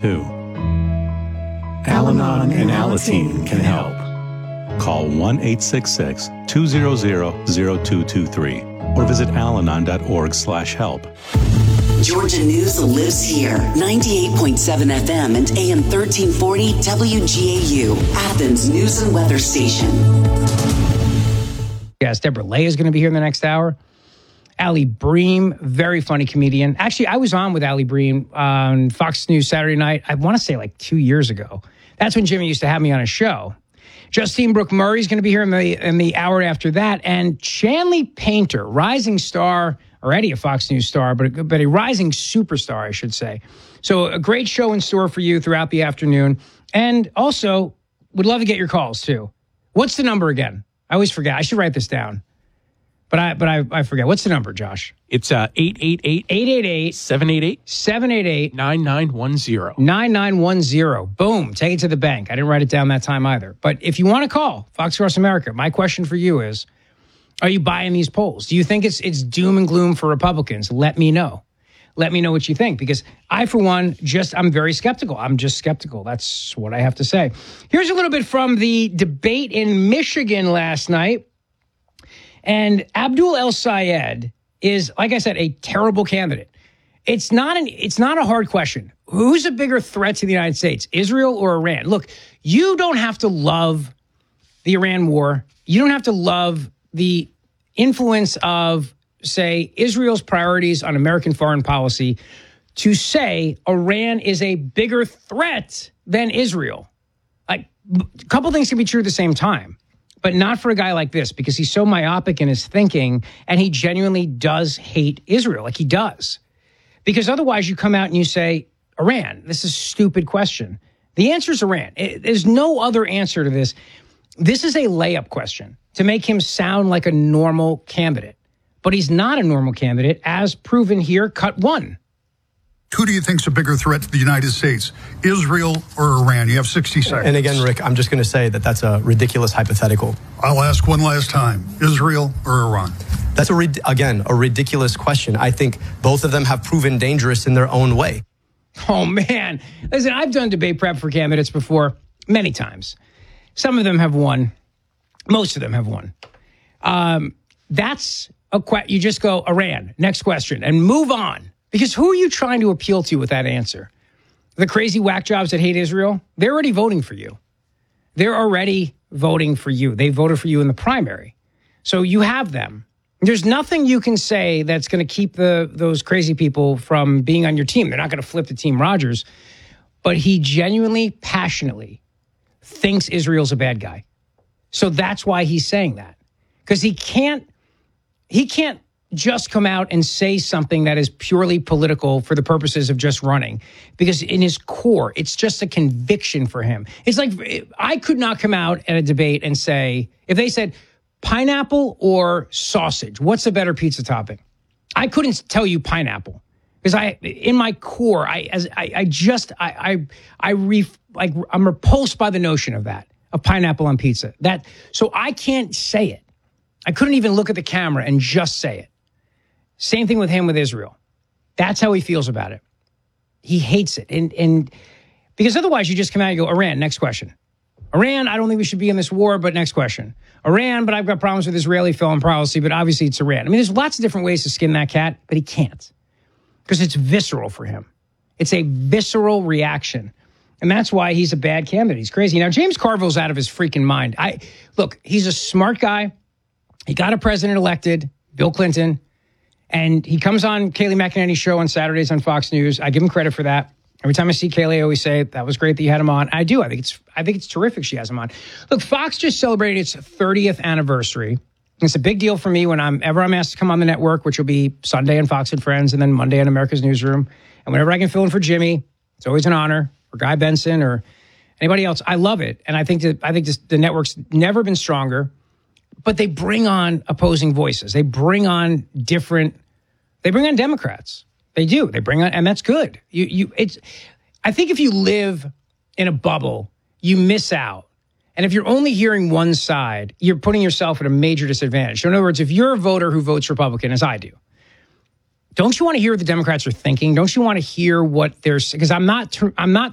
too. Al-Anon and Alateen can help. Call 1-866-200-0223 or visit alanon.org/help. Georgia News lives here. 98.7 FM and AM 1340 WGAU, Athens News and Weather Station. Yes, Deborah Lay is going to be here in the next hour. Allie Bream, very funny comedian. Actually, I was on with Allie Bream on Fox News Saturday night. I want to say like 2 years ago. That's when Jimmy used to have me on a show. Justine Brooke Murray is going to be here in the hour after that. And Chanley Painter, rising star, already a Fox News star, but a rising superstar, I should say. So a great show in store for you throughout the afternoon. And also, would love to get your calls, too. What's the number again? I always forget. I should write this down. But I forget. What's the number, Josh? It's 888-788-9910. 9910. Boom. Take it to the bank. I didn't write it down that time either. But if you want to call Fox Cross America, my question for you is, are you buying these polls? Do you think it's doom and gloom for Republicans? Let me know. Let me know what you think, because I, for one, I'm very skeptical. I'm just skeptical. That's what I have to say. Here's a little bit from the debate in Michigan last night. And Abdul El-Sayed is, like I said, a terrible candidate. It's not a hard question. Who's a bigger threat to the United States, Israel or Iran? Look, you don't have to love the Iran war. You don't have to love the influence of, say, Israel's priorities on American foreign policy to say Iran is a bigger threat than Israel. Like, a couple things can be true at the same time. But not for a guy like this, because he's so myopic in his thinking, and he genuinely does hate Israel, like he does. Because otherwise you come out and you say, Iran, this is a stupid question. The answer is Iran. There's no other answer to this. This is a layup question to make him sound like a normal candidate. But he's not a normal candidate, as proven here, cut one. Who do you think's a bigger threat to the United States, Israel or Iran? You have 60 seconds. And again, Rick, I'm just going to say that that's a ridiculous hypothetical. I'll ask one last time. Israel or Iran? That's, a ridiculous question. I think both of them have proven dangerous in their own way. Oh, man. Listen, I've done debate prep for candidates before many times. Some of them have won. Most of them have won. That's you just go, Iran, next question, and move on. Because who are you trying to appeal to with that answer? The crazy whack jobs that hate Israel? They're already voting for you. They're already voting for you. They voted for you in the primary. So you have them. There's nothing you can say that's going to keep those crazy people from being on your team. They're not going to flip to Team Rogers. But he genuinely, passionately thinks Israel's a bad guy. So that's why he's saying that. Because he can't just come out and say something that is purely political for the purposes of just running. Because in his core, it's just a conviction for him. It's like, I could not come out at a debate and say, if they said pineapple or sausage, what's a better pizza topping? I couldn't tell you pineapple. Because in my core, I'm repulsed by the notion of that, of pineapple on pizza. So I can't say it. I couldn't even look at the camera and just say it. Same thing with him with Israel. That's how he feels about it. He hates it. And because otherwise you just come out and go, Iran, next question. Iran, I don't think we should be in this war, but next question. Iran, but I've got problems with Israeli foreign policy, but obviously it's Iran. I mean, there's lots of different ways to skin that cat, but he can't. Because it's visceral for him. It's a visceral reaction. And that's why he's a bad candidate. He's crazy. Now, James Carville's out of his freaking mind. Look, he's a smart guy. He got a president elected, Bill Clinton, and he comes on Kayleigh McEnany's show on Saturdays on Fox News. I give him credit for that. Every time I see Kayleigh, I always say, that was great that you had him on. I do. I think it's terrific she has him on. Look, Fox just celebrated its 30th anniversary. It's a big deal for me whenever I'm asked to come on the network, which will be Sunday on Fox and Friends and then Monday on America's Newsroom. And whenever I can fill in for Jimmy, it's always an honor, or Guy Benson or anybody else. I love it. And I think the network's never been stronger. But they bring on opposing voices. They bring on Democrats. They do. They bring on, and that's good. I think if you live in a bubble, you miss out. And if you're only hearing one side, you're putting yourself at a major disadvantage. So in other words, if you're a voter who votes Republican, as I do, don't you want to hear what the Democrats are thinking? Don't you want to hear what they're, because I'm not